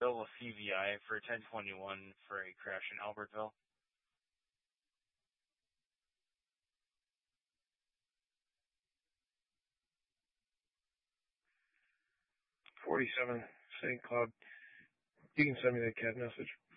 Bill CVI for 1021 for a crash in Albertville. 47, St. Cloud. You can send me that CAD message.